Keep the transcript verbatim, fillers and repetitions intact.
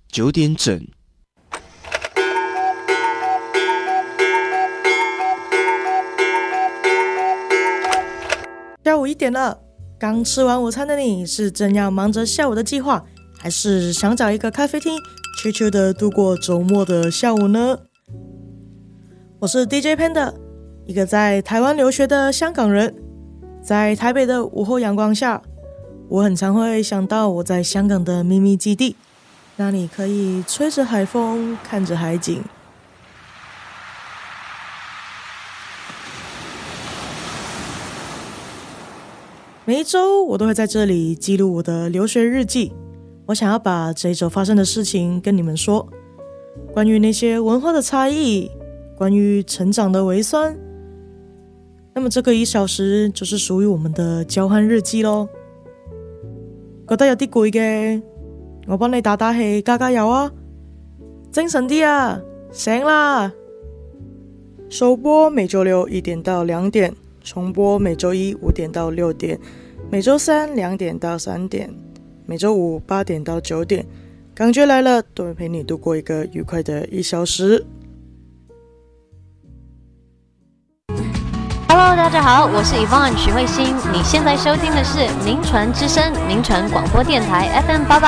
九点整。 下午一点了，刚吃完午餐的你是正要忙着下午的计划，还是想找一个咖啡厅悄悄的度过周末的下午呢？我是 D J Panda， 一个在台湾留学的香港人。在台北的午后阳光下，我很常会想到我在香港的秘密基地，那里可以吹着海风，看着海景。每一周我都会在这里记录我的留学日记，我想要把这一周发生的事情跟你们说，关于那些文化的差异，关于成长的微酸。那么这个一小时就是属于我们的交换日記咯。覺得有啲攰嘅，我幫你打打氣，加加油啊！精神啲啊，醒啦！首播每周六一點到兩點，重播每周一五點到六點，每周三兩點到三點，每周五八點到九點。感覺來了，都會陪你度過一個愉快的一小時。 Hello， 大家好，我是 Yvonne 许慧欣，你现在收听的是名传之声，名传广播电台 F M 八八